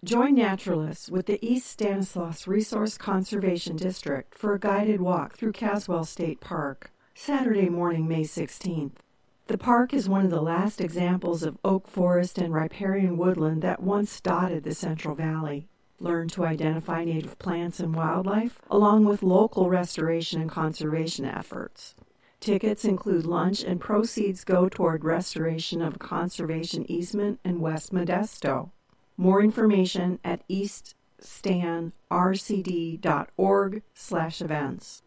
Join naturalists with the East Stanislaus Resource Conservation District for a guided walk through Caswell State Park, Saturday morning, May 16th. The park is one of the last examples of oak forest and riparian woodland that once dotted the Central Valley. Learn to identify native plants and wildlife, along with local restoration and conservation efforts. Tickets include lunch, and proceeds go toward restoration of a conservation easement in West Modesto. More information at eaststanrcd.org/events.